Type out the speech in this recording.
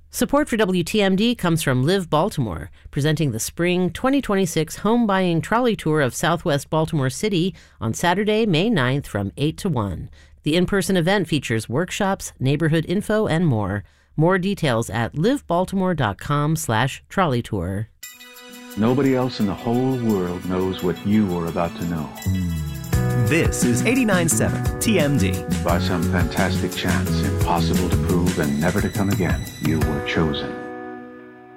Support for WTMD comes from Live Baltimore, presenting the Spring 2026 Home Buying Trolley Tour of Southwest Baltimore City on Saturday, May 9th from 8 to 1. The in-person event features workshops, neighborhood info, and more. More details at livebaltimore.com/trolley tour. Nobody else in the whole world knows what you are about to know. This is 89.7 TMD. By some fantastic chance, impossible to prove and never to come again, you were chosen.